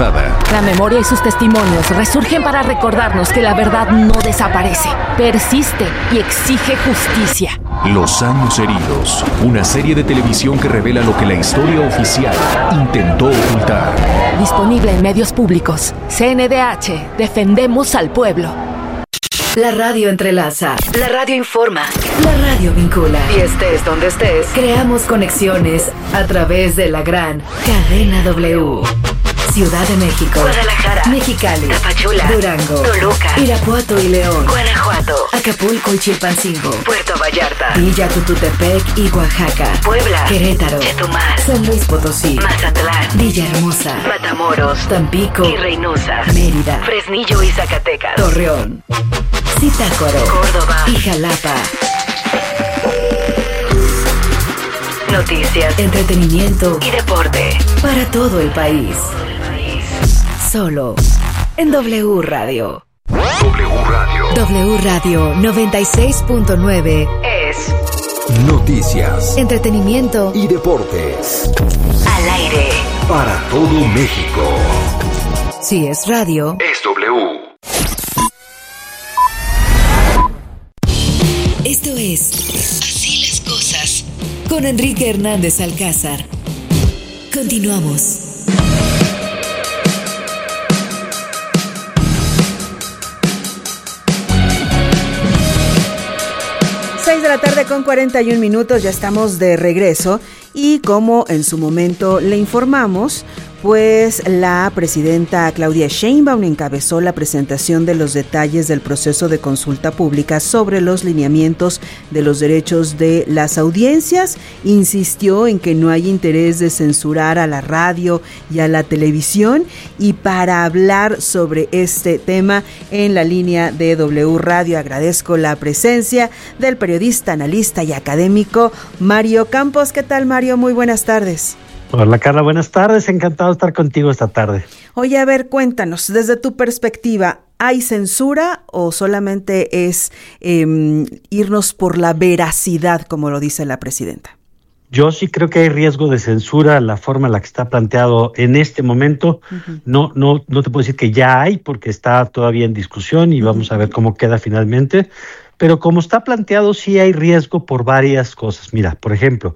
Lozada. La memoria y sus testimonios resurgen para recordarnos que la verdad no desaparece, persiste y exige justicia. Los años heridos, una serie de televisión que revela lo que la historia oficial intentó ocultar. Disponible en medios públicos. CNDH, defendemos al pueblo. La radio entrelaza, la radio informa, la radio vincula. Y estés donde estés, creamos conexiones a través de la gran Cadena W. Ciudad de México, Guadalajara, Mexicali, Tapachula, Durango, Toluca, Irapuato y León, Guanajuato, Acapulco y Chilpancingo, Puerto Vallarta, Villa Tututepec y Oaxaca, Puebla, Querétaro, Chetumal, San Luis Potosí, Mazatlán, Villahermosa, Matamoros, Tampico y Reynosa, Mérida, Fresnillo y Zacatecas, Torreón, Zitácuaro, Córdoba y Jalapa. Noticias, entretenimiento y deporte para todo el país. Solo en W Radio. W Radio. W Radio 96.9 es noticias, entretenimiento y deportes. Al aire. Para todo México. Si es radio, Es W. Esto es Así las cosas con Enrique Hernández Alcázar. Continuamos. 6:41 ya estamos de regreso y como en su momento le informamos, pues la presidenta Claudia Sheinbaum encabezó la presentación de los detalles del proceso de consulta pública sobre los lineamientos de los derechos de las audiencias. Insistió en que no hay interés de censurar a la radio y a la televisión, y para hablar sobre este tema en la línea de W Radio agradezco la presencia del periodista, analista y académico Mario Campos. ¿Qué tal, Mario? Muy buenas tardes. Hola, Carla, buenas tardes, encantado de estar contigo esta tarde. Oye, a ver, cuéntanos, desde tu perspectiva, ¿hay censura o solamente es irnos por la veracidad, como lo dice la presidenta? Yo sí creo que hay riesgo de censura, la forma en la que está planteado en este momento. No te puedo decir que ya hay, porque está todavía en discusión y vamos a ver cómo queda finalmente, pero como está planteado sí hay riesgo por varias cosas. Mira, por ejemplo,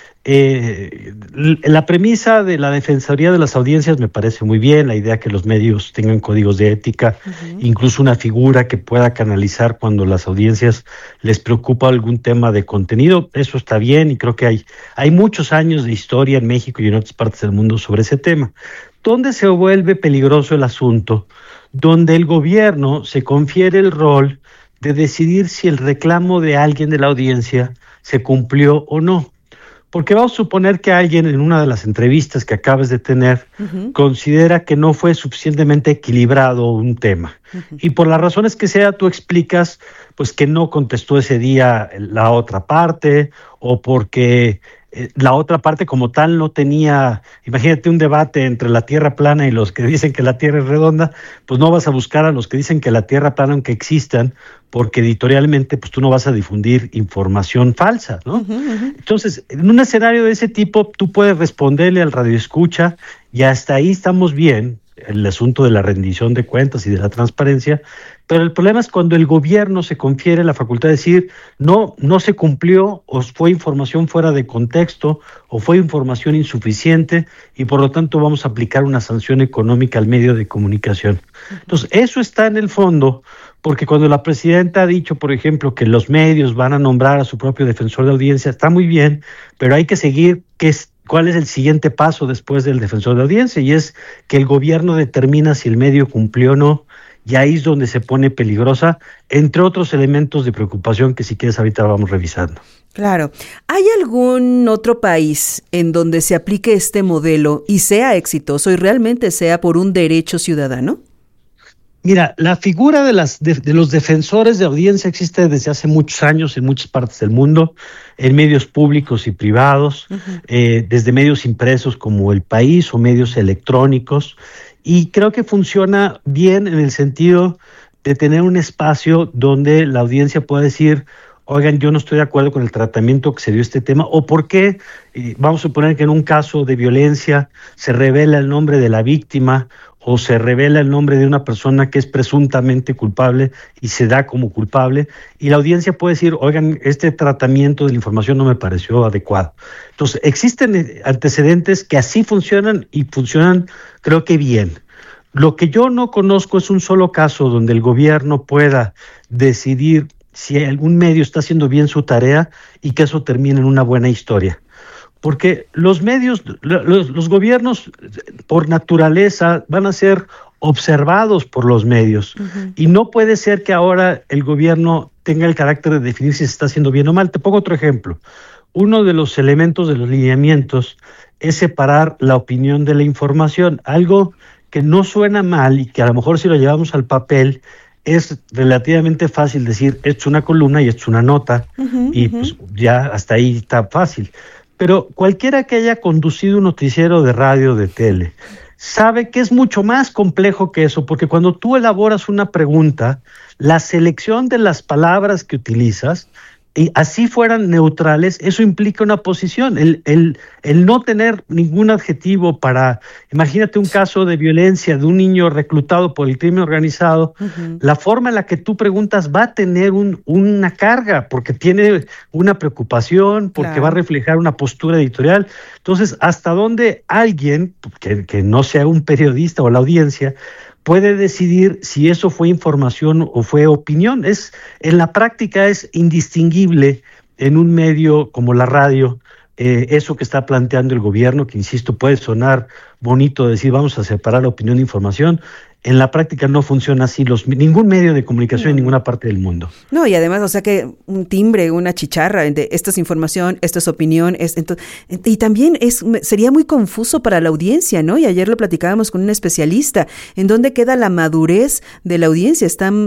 la premisa de la Defensoría de las Audiencias me parece muy bien, la idea que los medios tengan códigos de ética, incluso una figura que pueda canalizar cuando las audiencias les preocupa algún tema de contenido, eso está bien y creo que hay muchos años de historia en México y en otras partes del mundo sobre ese tema. ¿Dónde se vuelve peligroso el asunto? Donde el gobierno se confiere el rol de decidir si el reclamo de alguien de la audiencia se cumplió o no. Porque vamos a suponer que alguien en una de las entrevistas que acabas de tener considera que no fue suficientemente equilibrado un tema. Y por las razones que sea, tú explicas pues que no contestó ese día la otra parte, o porque la otra parte como tal no tenía, imagínate un debate entre la Tierra plana y los que dicen que la Tierra es redonda, pues no vas a buscar a los que dicen que la Tierra plana, aunque existan, porque editorialmente pues tú no vas a difundir información falsa, ¿no? Entonces, en un escenario de ese tipo, tú puedes responderle al radioescucha y hasta ahí estamos bien, el asunto de la rendición de cuentas y de la transparencia, pero el problema es cuando el gobierno se confiere la facultad de decir no se cumplió, o fue información fuera de contexto, o fue información insuficiente, y por lo tanto vamos a aplicar una sanción económica al medio de comunicación. Entonces, eso está en el fondo, porque cuando la presidenta ha dicho, por ejemplo, que los medios van a nombrar a su propio defensor de audiencia, está muy bien, pero hay que seguir cuál es el siguiente paso después del defensor de audiencia, y es que el gobierno determina si el medio cumplió o no, y ahí es donde se pone peligrosa, entre otros elementos de preocupación que si quieres ahorita vamos revisando. Claro. ¿Hay algún otro país en donde se aplique este modelo y sea exitoso y realmente sea por un derecho ciudadano? Mira, la figura de los defensores de audiencia existe desde hace muchos años en muchas partes del mundo, en medios públicos y privados, desde medios impresos como El País o medios electrónicos, y creo que funciona bien en el sentido de tener un espacio donde la audiencia pueda decir, oigan, yo no estoy de acuerdo con el tratamiento que se dio a este tema, o por qué, vamos a suponer que en un caso de violencia se revela el nombre de la víctima o se revela el nombre de una persona que es presuntamente culpable y se da como culpable, y la audiencia puede decir, oigan, este tratamiento de la información no me pareció adecuado. Entonces, existen antecedentes que así funcionan y funcionan, creo que bien. Lo que yo no conozco es un solo caso donde el gobierno pueda decidir si algún medio está haciendo bien su tarea y que eso termine en una buena historia. Porque los medios, los gobiernos por naturaleza van a ser observados por los medios. Y no puede ser que ahora el gobierno tenga el carácter de definir si se está haciendo bien o mal. Te pongo otro ejemplo. Uno de los elementos de los lineamientos es separar la opinión de la información, algo que no suena mal y que a lo mejor si lo llevamos al papel es relativamente fácil decir esto es una columna y esto es una nota y pues ya hasta ahí está fácil. Pero cualquiera que haya conducido un noticiero de radio o de tele sabe que es mucho más complejo que eso, porque cuando tú elaboras una pregunta, la selección de las palabras que utilizas, y así fueran neutrales, eso implica una posición. El no tener ningún adjetivo para, imagínate un caso de violencia de un niño reclutado por el crimen organizado, la forma en la que tú preguntas va a tener una carga, porque tiene una preocupación, porque va a reflejar una postura editorial. Entonces, ¿hasta dónde alguien, que no sea un periodista o la audiencia, puede decidir si eso fue información o fue opinión? En la práctica es indistinguible en un medio como la radio, eso que está planteando el gobierno, que insisto, puede sonar bonito decir vamos a separar la opinión de información. En la práctica no funciona así ningún medio de comunicación en ninguna parte del mundo. No, y además, o sea que un timbre, una chicharra de esto es información, esto es opinión, y también sería muy confuso para la audiencia, ¿no? Y ayer lo platicábamos con un especialista, ¿en dónde queda la madurez de la audiencia?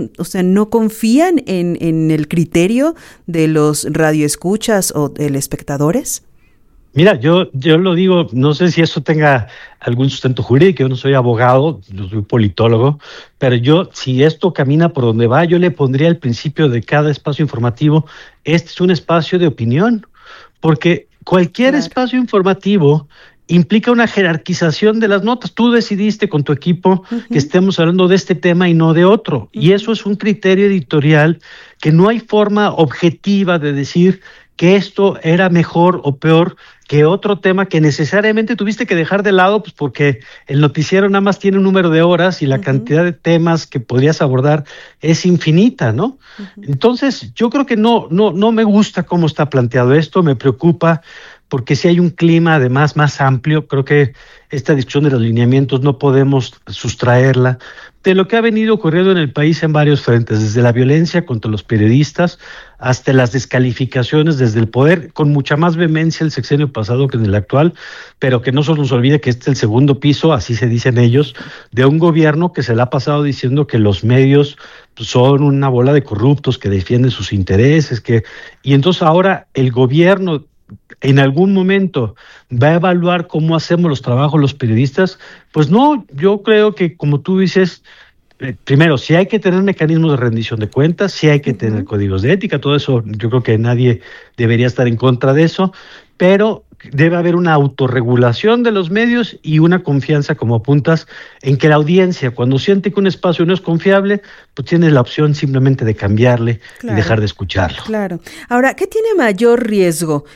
No confían en el criterio de los radioescuchas o telespectadores. Mira, yo lo digo, no sé si eso tenga algún sustento jurídico, yo no soy abogado, yo soy politólogo, pero si esto camina por donde va, yo le pondría al principio de cada espacio informativo, este es un espacio de opinión, porque cualquier espacio informativo implica una jerarquización de las notas. Tú decidiste con tu equipo que estemos hablando de este tema y no de otro, y eso es un criterio editorial que no hay forma objetiva de decir que esto era mejor o peor que otro tema que necesariamente tuviste que dejar de lado, pues porque el noticiero nada más tiene un número de horas y la cantidad de temas que podrías abordar es infinita, ¿no? Entonces, yo creo que no me gusta cómo está planteado esto, me preocupa, porque si hay un clima además más amplio, creo que esta discusión de los lineamientos no podemos sustraerla de lo que ha venido ocurriendo en el país en varios frentes, desde la violencia contra los periodistas hasta las descalificaciones desde el poder, con mucha más vehemencia el sexenio pasado que en el actual, pero que no se nos olvide que este es el segundo piso, así se dicen ellos, de un gobierno que se le ha pasado diciendo que los medios son una bola de corruptos que defienden sus intereses, y entonces ahora el gobierno en algún momento va a evaluar cómo hacemos los trabajos los periodistas. Pues no, yo creo que como tú dices, primero, sí hay que tener mecanismos de rendición de cuentas, sí hay que tener códigos de ética, todo eso, yo creo que nadie debería estar en contra de eso, pero debe haber una autorregulación de los medios y una confianza, como apuntas, en que la audiencia, cuando siente que un espacio no es confiable, pues tiene la opción simplemente de cambiarle y dejar de escucharlo. Claro. Ahora, ¿qué tiene mayor riesgo?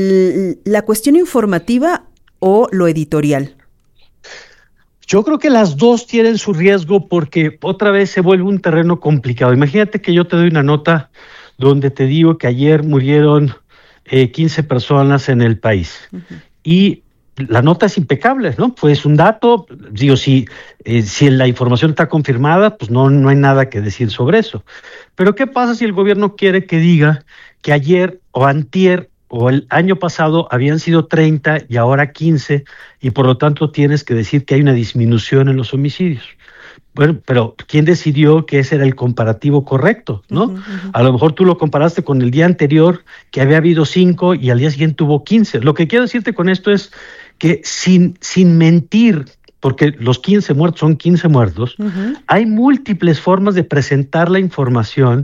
¿La cuestión informativa o lo editorial? Yo creo que las dos tienen su riesgo porque otra vez se vuelve un terreno complicado. Imagínate que yo te doy una nota donde te digo que ayer murieron 15 personas en el país. Y la nota es impecable, ¿no? Pues un dato, digo, si la información está confirmada, pues no hay nada que decir sobre eso. Pero ¿qué pasa si el gobierno quiere que diga que ayer o antier o el año pasado habían sido 30 y ahora 15, y por lo tanto tienes que decir que hay una disminución en los homicidios? Bueno, pero ¿quién decidió que ese era el comparativo correcto, no? A lo mejor tú lo comparaste con el día anterior, que había habido 5 y al día siguiente hubo 15. Lo que quiero decirte con esto es que sin mentir, porque los 15 muertos son 15 muertos, hay múltiples formas de presentar la información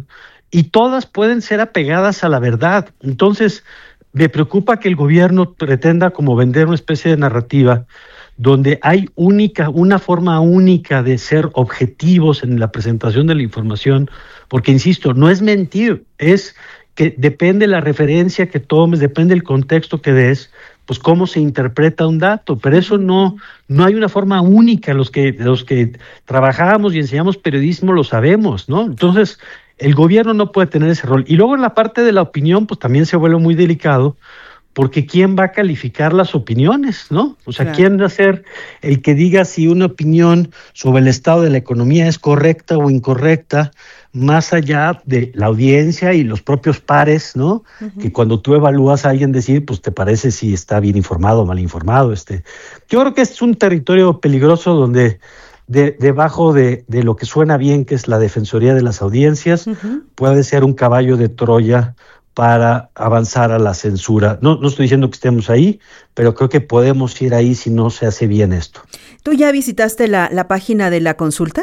y todas pueden ser apegadas a la verdad. Entonces, me preocupa que el gobierno pretenda como vender una especie de narrativa donde hay una forma única de ser objetivos en la presentación de la información, porque insisto, no es mentir, es que depende la referencia que tomes, depende el contexto que des, pues cómo se interpreta un dato, pero eso no hay una forma única. Los que trabajamos y enseñamos periodismo lo sabemos, ¿no? Entonces, el gobierno no puede tener ese rol. Y luego en la parte de la opinión, pues también se vuelve muy delicado, porque ¿quién va a calificar las opiniones, no? O sea, claro, ¿quién va a ser el que diga si una opinión sobre el estado de la economía es correcta o incorrecta, más allá de la audiencia y los propios pares, ¿no? Uh-huh. Que cuando tú evalúas a alguien decir, pues te parece si está bien informado o mal informado. Yo creo que es un territorio peligroso donde debajo de lo que suena bien, que es la Defensoría de las Audiencias, uh-huh, puede ser un caballo de Troya para avanzar a la censura. No estoy diciendo que estemos ahí, pero creo que podemos ir ahí si no se hace bien esto. ¿Tú ya visitaste la página de la consulta?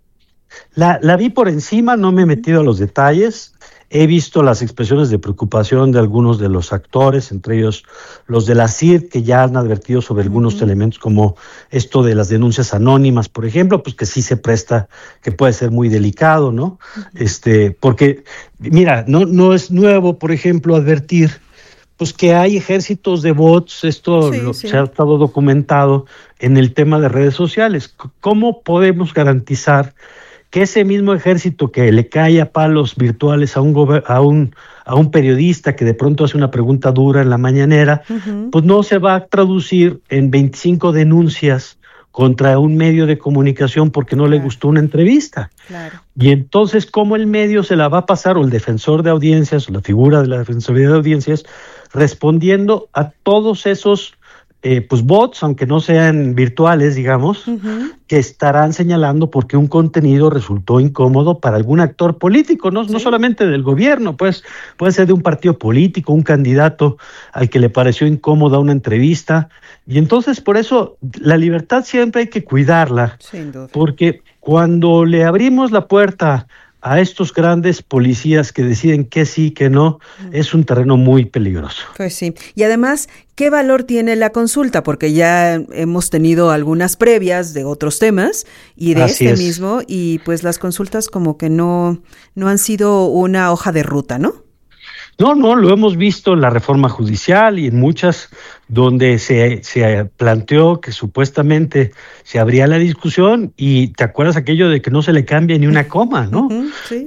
La vi por encima, no me he metido a los detalles. He visto las expresiones de preocupación de algunos de los actores, entre ellos los de la CIRT, que ya han advertido sobre algunos elementos como esto de las denuncias anónimas, por ejemplo, pues que sí se presta, que puede ser muy delicado, ¿no? Porque, mira, no es nuevo, por ejemplo, advertir pues que hay ejércitos de bots, sí. Se ha estado documentado en el tema de redes sociales. ¿Cómo podemos garantizar que ese mismo ejército que le cae a palos virtuales a un periodista que de pronto hace una pregunta dura en la mañanera, uh-huh, pues no se va a traducir en 25 denuncias contra un medio de comunicación porque no le gustó una entrevista? Claro. Y entonces, ¿cómo el medio se la va a pasar, o el defensor de audiencias, o la figura de la Defensoría de Audiencias, respondiendo a todos esos pues bots, aunque no sean virtuales, digamos, uh-huh, que estarán señalando porque un contenido resultó incómodo para algún actor político, no solamente del gobierno, pues puede ser de un partido político, un candidato al que le pareció incómoda una entrevista? Y entonces, por eso, la libertad siempre hay que cuidarla, sin duda, porque cuando le abrimos la puerta a estos grandes policías que deciden que sí, que no, es un terreno muy peligroso. Pues sí. Y además, ¿qué valor tiene la consulta? Porque ya hemos tenido algunas previas de otros temas y de mismo, y pues las consultas como que no han sido una hoja de ruta, ¿no? No, lo hemos visto en la reforma judicial y en muchas donde se planteó que supuestamente se abría la discusión, y te acuerdas aquello de que no se le cambia ni una coma, ¿no? Uh-huh, sí.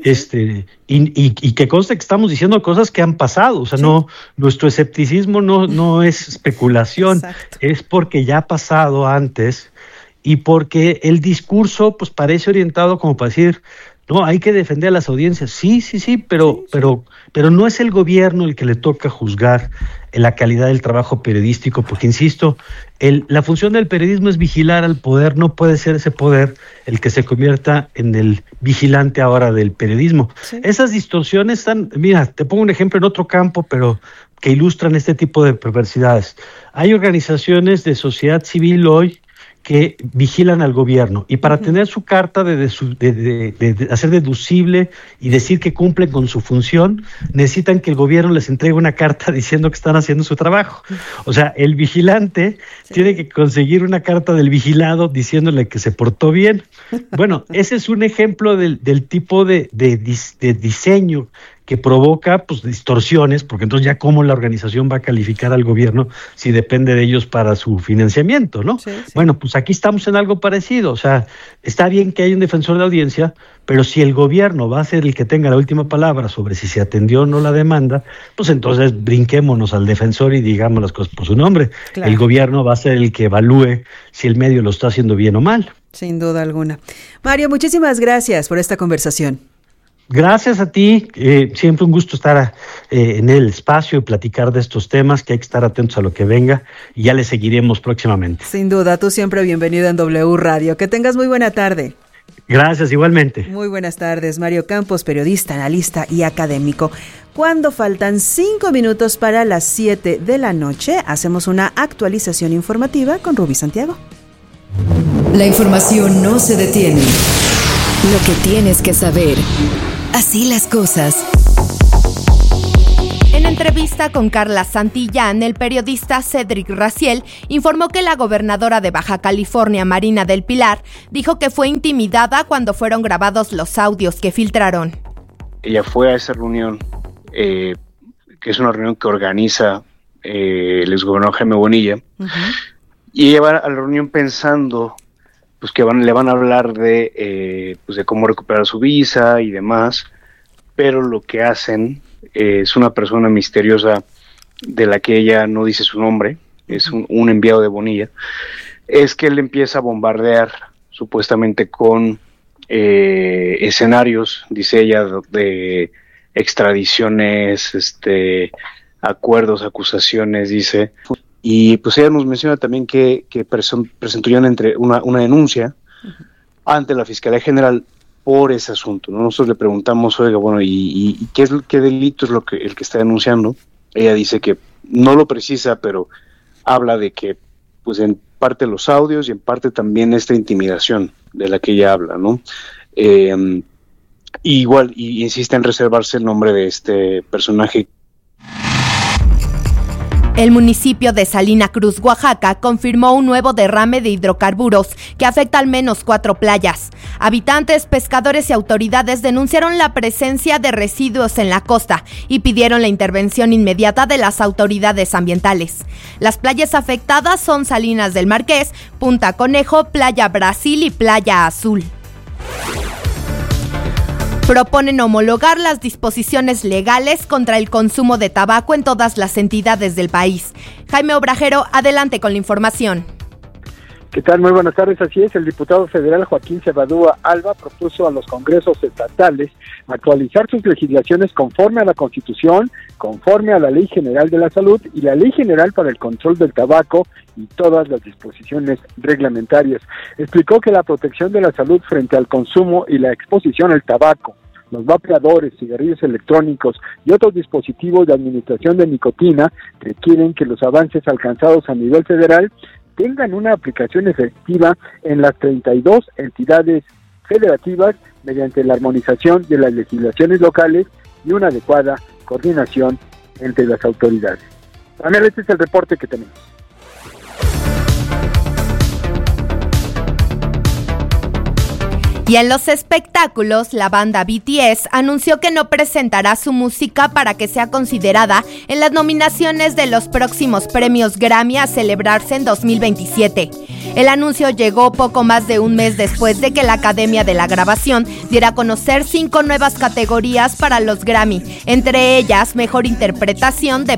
Y que conste que estamos diciendo cosas que han pasado, o sea, sí, nuestro escepticismo no es especulación, exacto, es porque ya ha pasado antes y porque el discurso pues parece orientado como para decir, no, hay que defender a las audiencias. Sí, pero no es el gobierno el que le toca juzgar la calidad del trabajo periodístico, porque insisto, la función del periodismo es vigilar al poder, no puede ser ese poder el que se convierta en el vigilante ahora del periodismo. Sí. Esas distorsiones están, mira, te pongo un ejemplo en otro campo, pero que ilustran este tipo de perversidades. Hay organizaciones de sociedad civil hoy que vigilan al gobierno, y para tener su carta de hacer deducible y decir que cumplen con su función, necesitan que el gobierno les entregue una carta diciendo que están haciendo su trabajo. O sea, el vigilante tiene que conseguir una carta del vigilado diciéndole que se portó bien. Bueno, ese es un ejemplo del tipo de diseño que provoca pues distorsiones, porque entonces ya cómo la organización va a calificar al gobierno si depende de ellos para su financiamiento, ¿no? Sí. Bueno, pues aquí estamos en algo parecido. O sea, está bien que haya un defensor de audiencia, pero si el gobierno va a ser el que tenga la última palabra sobre si se atendió o no la demanda, pues entonces brinquémonos al defensor y digamos las cosas por su nombre. Claro. El gobierno va a ser el que evalúe si el medio lo está haciendo bien o mal. Sin duda alguna. Mario, muchísimas gracias por esta conversación. Gracias a ti, siempre un gusto estar en el espacio y platicar de estos temas, que hay que estar atentos a lo que venga, y ya le seguiremos próximamente. Sin duda, tú siempre bienvenido en W Radio. Que tengas muy buena tarde. Gracias, igualmente. Muy buenas tardes, Mario Campos, periodista, analista y académico. Cuando faltan 5 minutos para las 7 de la noche, hacemos una actualización informativa con Rubí Santiago. La información no se detiene. Lo que tienes que saber Así las cosas. En entrevista con Carla Santillán, el periodista Cedric Raciel informó que la gobernadora de Baja California, Marina del Pilar, dijo que fue intimidada cuando fueron grabados los audios que filtraron. Ella fue a esa reunión, que es una reunión que organiza el exgobernador Jaime Bonilla, y ella va a la reunión pensando pues que le van a hablar de cómo recuperar su visa y demás, pero lo que hacen es una persona misteriosa de la que ella no dice su nombre, es un enviado de Bonilla, es que él empieza a bombardear supuestamente con escenarios, dice ella, de extradiciones, acuerdos, acusaciones, dice, y pues ella nos menciona también que presentó ya una denuncia ante la Fiscalía General por ese asunto, ¿no? Nosotros le preguntamos, oiga, bueno, ¿y qué delito es el que está denunciando? Ella dice que no lo precisa, pero habla de que, pues en parte los audios y en parte también esta intimidación de la que ella habla, ¿no? Igual, y insiste en reservarse el nombre de este personaje. El municipio de Salina Cruz, Oaxaca, confirmó un nuevo derrame de hidrocarburos que afecta al menos 4 playas. Habitantes, pescadores y autoridades denunciaron la presencia de residuos en la costa y pidieron la intervención inmediata de las autoridades ambientales. Las playas afectadas son Salinas del Marqués, Punta Conejo, Playa Brasil y Playa Azul. Proponen homologar las disposiciones legales contra el consumo de tabaco en todas las entidades del país. Jaime Obrajero, adelante con la información. ¿Qué tal? Muy buenas tardes. Así es, el diputado federal Joaquín Cebadúa Alba propuso a los congresos estatales actualizar sus legislaciones conforme a la Constitución, conforme a la Ley General de la Salud y la Ley General para el Control del Tabaco y todas las disposiciones reglamentarias. Explicó que la protección de la salud frente al consumo y la exposición al tabaco, los vapeadores, cigarrillos electrónicos y otros dispositivos de administración de nicotina requieren que los avances alcanzados a nivel federal tengan una aplicación efectiva en las 32 entidades federativas mediante la armonización de las legislaciones locales y una adecuada coordinación entre las autoridades. Daniel, este es el reporte que tenemos. Y en los espectáculos, la banda BTS anunció que no presentará su música para que sea considerada en las nominaciones de los próximos premios Grammy a celebrarse en 2027. El anuncio llegó poco más de un mes después de que la Academia de la Grabación diera a conocer 5 nuevas categorías para los Grammy, entre ellas Mejor Interpretación de